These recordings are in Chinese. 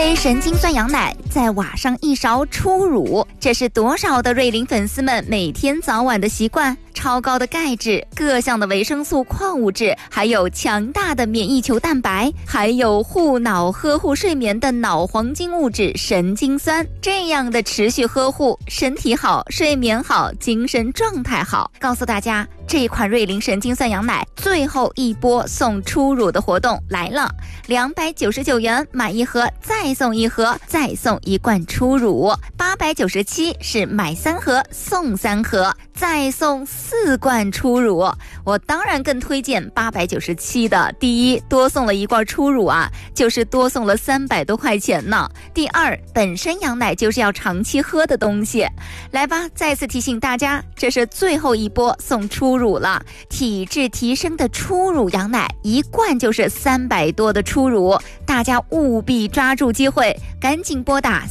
杯神经酸羊奶，再挖上一勺初乳，这是多少的瑞麟粉丝们每天早晚的习惯。超高的钙质，各项的维生素、矿物质，还有强大的免疫球蛋白，还有护脑呵护睡眠的脑黄金物质神经酸，这样的持续呵护，身体好，睡眠好，精神状态好。告诉大家，这款瑞麟神经酸羊奶最后一波送初乳的活动来了，299元买一盒再送一盒，再送一罐初乳，897是买3盒送3盒，再送4罐初乳。我当然更推荐897的，第一，多送了一罐初乳啊，就是多送了300多块钱呢。第二，本身羊奶就是要长期喝的东西。来吧，再次提醒大家，这是最后一波送初乳了，体质提升的初乳羊奶，一罐就是300多的初乳，大家务必抓住机会，赶紧拨打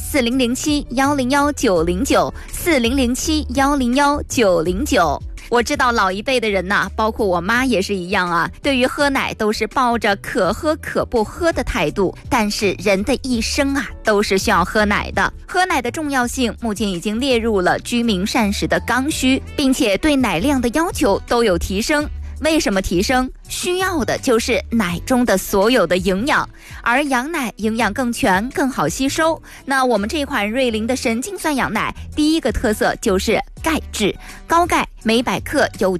4007-101-909，4007-101-909。我知道老一辈的人呐，包括我妈也是一样啊，对于喝奶都是抱着可喝可不喝的态度，但是人的一生啊，都是需要喝奶的。喝奶的重要性目前已经列入了居民膳食的刚需，并且对奶量的要求都有提升。为什么提升？需要的就是奶中的所有的营养，而羊奶营养更全，更好吸收。那我们这款瑞麟的神经酸羊奶，第一个特色就是钙质，高钙，每100克有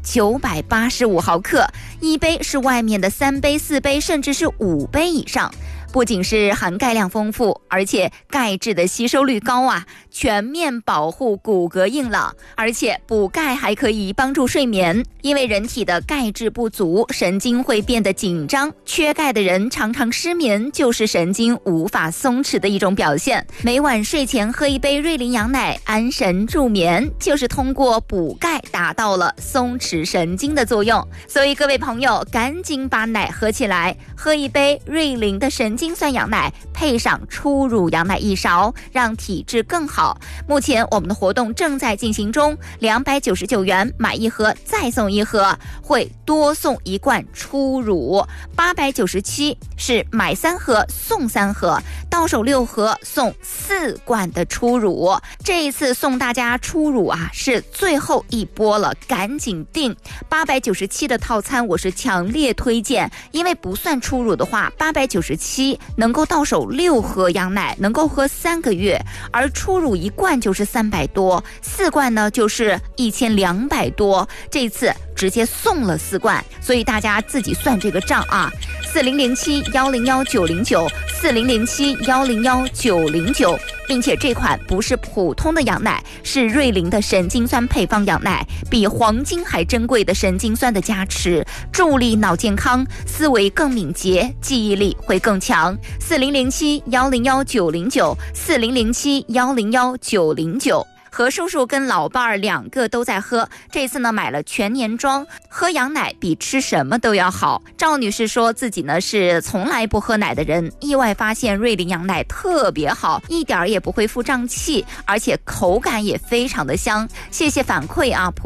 985毫克，一杯是外面的3杯、4杯，甚至是5杯以上。不仅是含钙量丰富，而且钙质的吸收率高啊，全面保护骨骼硬朗，而且补钙还可以帮助睡眠。因为人体的钙质不足，神经会变得紧张，缺钙的人常常失眠，就是神经无法松弛的一种表现。每晚睡前喝一杯瑞麟羊奶，安神助眠，就是通过补钙达到了松弛神经的作用。所以各位朋友，赶紧把奶喝起来，喝一杯瑞麟的神经酸羊奶，配上初乳羊奶1勺，让体质更好。目前我们的活动正在进行中，299元买1盒再送1盒，会多送1罐初乳。897是买3盒送3盒，到手6盒送4罐的初乳。这一次送大家初乳啊，是最后一波了，赶紧订。897的套餐我是强烈推荐，因为不算初乳的话，897能够到手6盒羊奶，能够喝3个月，而初乳1罐就是300多，4罐呢就是1200多，这次直接送了4罐，所以大家自己算这个账啊。4007-101-909，4007-101-909，并且这款不是普通的羊奶，是瑞麟的神经酸配方羊奶，比黄金还珍贵的神经酸的加持，助力脑健康，思维更敏捷，记忆力会更强。4007-101-909，4007-101-909。何叔叔跟老伴儿2个都在喝，这次呢买了全年装，喝羊奶比吃什么都要好。赵女士说自己呢是从来不喝奶的人，意外发现瑞麟羊奶特别好，一点也不会腹胀气，而且口感也非常的香。谢谢反馈啊。